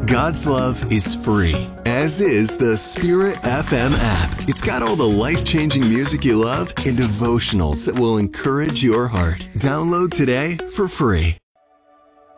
God's Love is free, as is the Spirit FM app. It's got all the life-changing music you love and devotionals that will encourage your heart. Download today for free.